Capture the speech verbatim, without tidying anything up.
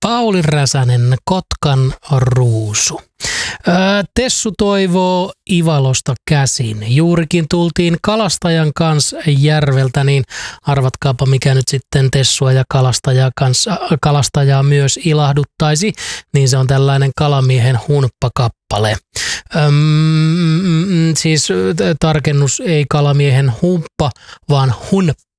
Pauli Räsänen, Kotkan ruusu. Tessu toivoo Ivalosta käsin. Juurikin tultiin kalastajan kanssa järveltä, niin arvatkaapa mikä nyt sitten Tessua ja kalastajaa, kanssa, kalastajaa myös ilahduttaisi. Niin se on tällainen kalamiehen humppakappale. Öm, siis tarkennus ei kalamiehen humppa, vaan hunppa.